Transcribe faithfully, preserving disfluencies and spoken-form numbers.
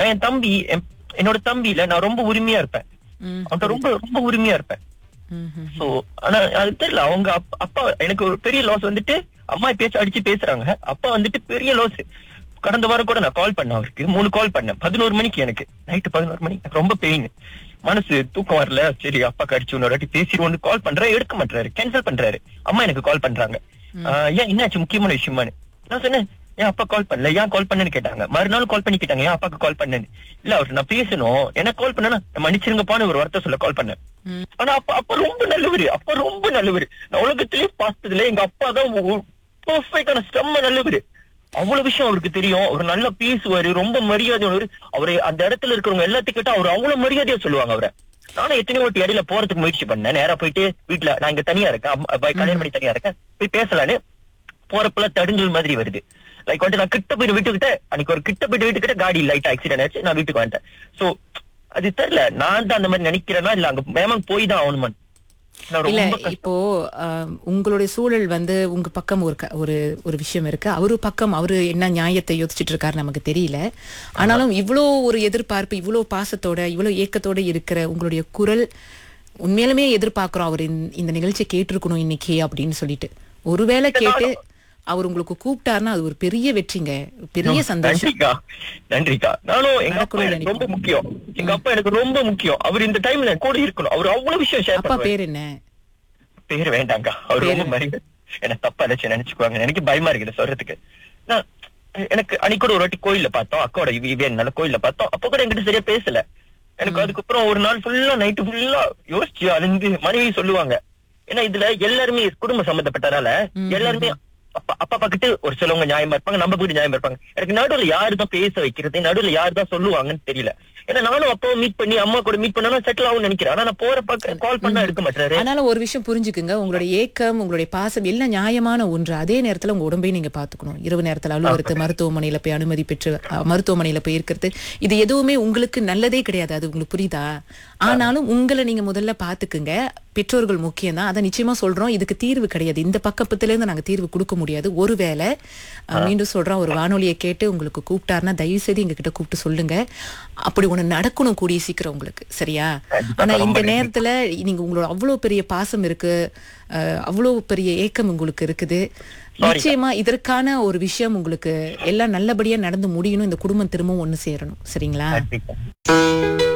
நான் என் தம்பி என்- என்னோட தம்பியில நான் ரொம்ப உரிமையா இருப்பேன். ம். அவன்கிட்ட ரொம்ப ரொம்ப உரிமையா இருப்பேன். ம்ஹும். சோ ஆனா அது தெரியல, அவங்க அப்- அப்பா எனக்கு ஒரு பெரிய லாஸ் வந்துட்டு, அம்மா பேச அடிச்சு பேசுறாங்க, அப்பா வந்துட்டு பெரிய லாஸ். கடந்த வாரம் கூட நான் கால் பண்ணேன் அவருக்கு, மூணு கால் பண்ணேன் பதினோரு மணிக்கு, எனக்கு நைட்டு பதினோரு மணிக்கு எனக்கு ரொம்ப பெயின், மனசு தூக்கம் வரல. சரி அப்பாக்கு அடிச்சு இன்னொரு வாட்டி பேசிடுவோம்னு கால் பண்றேன், எடுக்க மாட்டாரு, கேன்சல் பண்றாரு. அம்மா எனக்கு கால் பண்றாங்க, ஆஹ் ஏன் என்னாச்சு, முக்கியமான விஷயமானு. நான் சொன்னேன் ஏன் அப்பா கால் பண்ணல, ஏன் கால் பண்ணேன்னு கேட்டாங்க. மறுநாள் கால் பண்ணி கேட்டாங்க ஏன் அப்பாக்கு கால் பண்ணேன்னு. இல்ல அவர் நான் பேசணும், என்ன கால் பண்ணேன்னா மன்னிச்சிருங்கப்பான்னு ஒரு வார்த்தை சொல்ல கால் பண்ணேன். ம். ஆனா அப்பா அப்பா ரொம்ப நல்லவரு, அப்பா ரொம்ப நல்லவரு. நான் உலகத்திலேயே பார்த்ததுல எங்க அப்பா தான் பெர்ஃபெக்டான செம்ம நல்லவரு. அவ்வளவு விஷயம் அவருக்கு தெரியும், அவர் நல்லா பேசுவாரு, ரொம்ப மரியாதை உள்ளவரு. அவரை அந்த இடத்துல இருக்கிறவங்க எல்லாத்தையும் கேட்டா அவர் அவ்வளவு மரியாதையா சொல்லுவாங்க அவரை. நானும் எத்தனையோ வாட்டி இடையில போறதுக்கு முயற்சி பண்ணேன், நேரா போயிட்டு வீட்டுல நான் இங்க தனியா இருக்கேன், அம்மா- அப்பா கல்யாணம் பண்ணி தனியா இருக்கேன், போய் பேசலான்னு போறப்பல தடுஞ்சல் மாதிரி வருது. லைக் வந்து நான் கிட்ட போயிட்டு வீட்டுக்கிட்ட, அன்னைக்கு ஒரு கிட்ட போயிட்டு வீட்டுக்கிட்ட காடி லைட் ஆக்சிடென்ட் ஆச்சு, நான் வீட்டுக்கு வந்துட்டேன். சோ அது தெரியல, நான் தான் அந்த மாதிரி நினைக்கிறேன்னா இல்ல அங்க மேமன் போய் தான் ஆகணுமான்னு. நான் இல்ல ரொம்ப கஷ்டம். இப்போ ஆம், உங்களுடைய சூழல் வந்து உங்க பக்கம் ஒரு க- ஒரு ஒரு விஷயம் இருக்கு, அவரு பக்கம் அவரு என்ன நியாயத்தை யோசிச்சுட்டு இருக்காரு நமக்கு தெரியல. ஆனாலும் இவ்வளோ ஒரு எதிர்பார்ப்பு, இவ்வளோ பாசத்தோட, இவ்வளோ ஏக்கத்தோட இருக்கிற உங்களுடைய குரல் உண்மையிலுமே எதிர்பார்க்கிறோம் அவர் இந்த- இந்த நிகழ்ச்சியை கேட்டிருக்கணும் இன்னைக்கு அப்படின்னு சொல்லிட்டு. ஒருவேளை கேட்டு அவர் உங்களுக்கு கூப்பிட்டாருன்னா அது ஒரு பெரிய வெற்றிங்க, பெரிய சந்தோஷம். நன்றிக்கா நன்றிக்கா. நானும் எங்க அப்பா நடக்கணும்னு எனக்கு ரொம்ப நினைக்கிறேன். முக்கியம், எங்க அப்பா எனக்கு ரொம்ப முக்கியம். அவர் இந்த டைம்ல கூட இருக்கணும், அவர் அவ்வளவு விஷயம் ஷேர் அப்பா பண்ணுவாரு. பேர் என்ன? பேர் வேண்டாங்க, அவர் பேரு ரொம்ப மரியாதை, என்ன தப்பா ஏதாச்சும் நினைச்சுக்குவாங்க, எனக்கு பயமா இருக்குது சொல்றதுக்கு. நான் எனக்கு அன்னைக்கு கூட ஒரு வாட்டி கோயில்ல பார்த்தோம், அக்காவோட இவன் கோயில்ல பார்த்தோம், அப்ப கூட என்கிட்ட சரியா பேசல. எனக்கு அதுக்கப்புறம் ஒரு நாள் ஃபுல்லா நைட்டு ஃபுல்லா யோசிச்சு அழிந்து மனைவி சொல்லுவாங்க, ஏன்னா இதுல எல்லாருமே குடும்ப சம்பந்தப்பட்டதால எல்லாருமே அப்பா அப்பா பக்கிட்டு ஒரு சிலவங்க நியாயமா இருப்பாங்க, நம்ம போயிட்டு நியாயமா இருப்பாங்க. எனக்கு நடுவுல யாரு தான் பேச வைக்கிறது, நடுவுல யாரு தான் சொல்லுவாங்கன்னு தெரியல. ஏன்னா நானும் அப்பாவை மீட் பண்ணி அம்மா கூட மீட் பண்ணா செட்டில் ஆகும்னு நினைக்கிறேன். ஆனா நான் போறப்ப கால் பண்ணா எடுக்க மாட்டாரு. ஆனாலும் ஒரு விஷயம் புரிஞ்சுக்குங்க, உங்களுடைய ஏக்கம், உங்களுடைய பாசம் எல்லாம் நியாயமான ஒன்று. அதே நேரத்துல உங்க உடம்பையும் நீங்க பாத்துக்கணும். இரவு நேரத்துல அலுவலகத்து மருத்துவமனையில போய் அனுமதி பெற்று அஹ், மருத்துவமனையில போய் இருக்கிறது, இது எதுவுமே உங்களுக்கு நல்லதே கிடையாது. அது உங்களுக்கு புரியுதா? ஆனாலும் உங்களை நீங்க முதல்ல பாத்துக்குங்க. பெற்றோர்கள் முக்கியம் தான், அதை நிச்சயமா சொல்றோம். இதுக்கு தீர்வு கிடையாது, இந்த பக்கத்துல இருந்து நாங்க தீர்வு கொடுக்க முடியாது. ஒருவேளை அஹ், மீண்டும் சொல்றோம், ஒரு வானொலியை கேட்டு உங்களுக்கு கூப்பிட்டாருன்னா தயவு செய்து எங்க கிட்ட கூப்பிட்டு சொல்லுங்க. அப்படி ஒண்ணு நடக்கணும் கூடிய சீக்கிரம் உங்களுக்கு, சரியா? ஆனா இந்த நேரத்துல நீங்க உங்களோட அவ்வளவு பெரிய பாசம் இருக்கு, அஹ், அவ்வளவு பெரிய ஏக்கம் உங்களுக்கு இருக்குது. நிச்சயமா இதற்கான ஒரு விஷயம் உங்களுக்கு எல்லாம் நல்லபடியா நடந்து முடியணும். இந்த குடும்பம் திரும்பவும் ஒண்ணு சேரணும், சரிங்களா? நன்றிக்கா.